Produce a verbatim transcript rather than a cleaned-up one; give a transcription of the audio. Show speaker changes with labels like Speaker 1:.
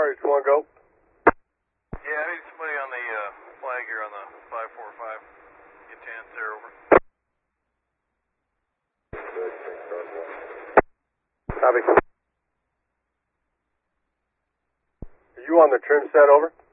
Speaker 1: R H one, go.
Speaker 2: Yeah, I need somebody on the uh, flag here on the five four five. Get chance there, over.
Speaker 1: Copy. Are you on the trim set, over?